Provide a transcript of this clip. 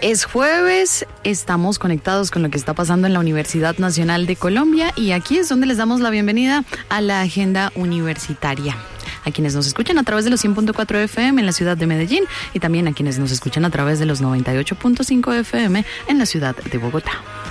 Es jueves, estamos conectados con lo que está pasando en la Universidad Nacional de Colombia y aquí es donde les damos la bienvenida a la agenda universitaria. A quienes nos escuchan a través de los 100.4 FM en la ciudad de Medellín y también a quienes nos escuchan a través de los 98.5 FM en la ciudad de Bogotá.